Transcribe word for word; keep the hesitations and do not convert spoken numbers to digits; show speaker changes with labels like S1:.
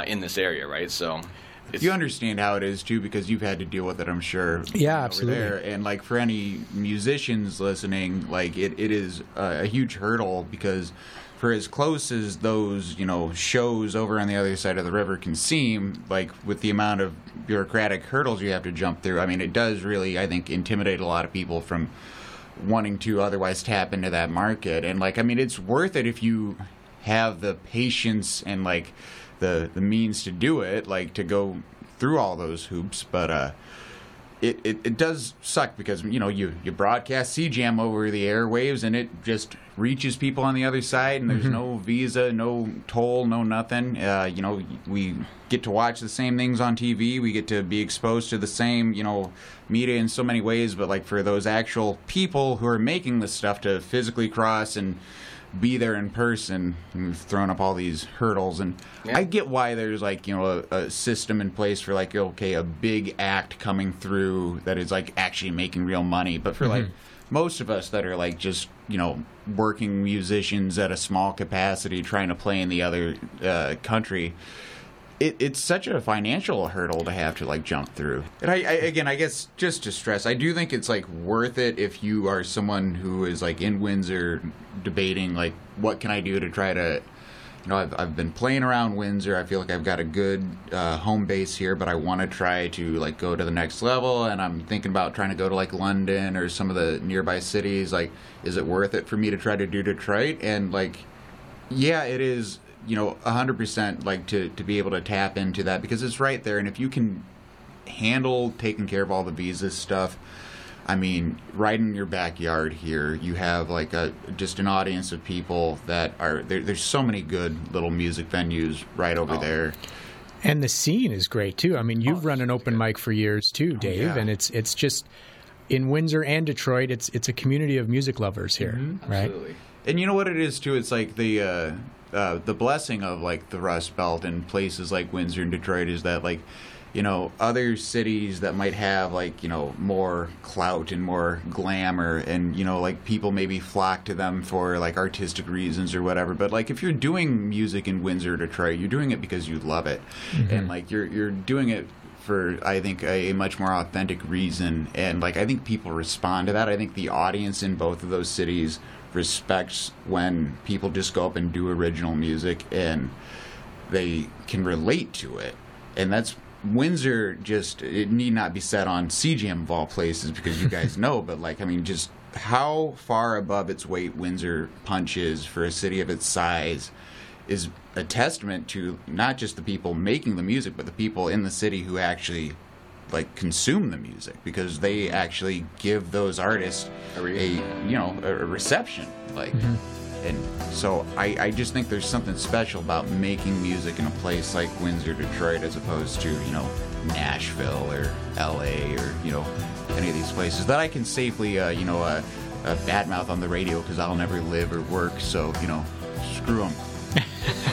S1: in this area, right? So it's,
S2: you understand how it is too, because you've had to deal with it, I'm sure.
S3: Yeah,
S2: over
S3: absolutely.
S2: There. And like for any musicians listening, like it, it is a, a huge hurdle, because for as close as those, you know, shows over on the other side of the river can seem, like with the amount of bureaucratic hurdles you have to jump through, I mean, it does really, I think, intimidate a lot of people from wanting to otherwise tap into that market. And like, I mean, it's worth it if you have the patience and like the the means to do it, like to go through all those hoops. But uh it, it, it does suck, because you know you, you broadcast C Jam over the airwaves and it just reaches people on the other side, and there's
S3: Mm-hmm.
S2: no visa, no toll, no nothing. Uh, you know, we get to watch the same things on T V. We get to be exposed to the same, you know, media in so many ways. But like for those actual people who are making this stuff to physically cross and be there in person, and we've thrown up all these hurdles. And
S1: Yeah.
S2: I get why there's like, you know, a, a system in place for like, okay, a big act coming through that is like actually making real money. But for like most of us that are like just, you know, working musicians at a small capacity trying to play in the other uh, country, It, it's such a financial hurdle to have to like jump through. And I, I again, I guess just to stress, I do think it's like worth it if you are someone who is like in Windsor debating like, what can I do to try to, you know, I've, I've been playing around Windsor. I feel like I've got a good uh, home base here, but I want to try to like go to the next level. And I'm thinking about trying to go to like London or some of the nearby cities. Like, is it worth it for me to try to do Detroit? And like, yeah, it is. You know, one hundred percent like to, to be able to tap into that, because it's right there. And if you can handle taking care of all the visa stuff, I mean, right in your backyard here, you have like a just an audience of people that are there. There's so many good little music venues right over
S1: Oh.
S2: there.
S3: And the scene is great too. I mean, you've
S1: Oh,
S3: run an open mic for years too, Dave,
S2: yeah.
S3: and it's it's just in Windsor and Detroit. It's it's a community of music lovers here, right?
S1: Absolutely.
S2: And you know what it is too? It's like the uh, uh, the blessing of like the Rust Belt and places like Windsor and Detroit is that like, you know, other cities that might have like, you know, more clout and more glamour, and you know, like people maybe flock to them for like artistic reasons or whatever. But like if you're doing music in Windsor or Detroit, you're doing it because you love it, and like you're you're doing it for, I think, a, a much more authentic reason. And like I think people respond to that. I think the audience in both of those cities respects when people just go up and do original music and they can relate to it. And that's Windsor. Just, it need not be said on C Jam of all places, because you guys know, but like, I mean, just how far above its weight Windsor punches for a city of its size is a testament to not just the people making the music, but the people in the city who actually like consume the music, because they actually give those artists a, you know, a, a reception. Like, and so I, I just think there's something special about making music in a place like Windsor, Detroit, as opposed to, you know, Nashville or L A or, you know, any of these places that I can safely, uh, you know, uh, uh, badmouth on the radio, because I'll never live or work. So, you know, screw them.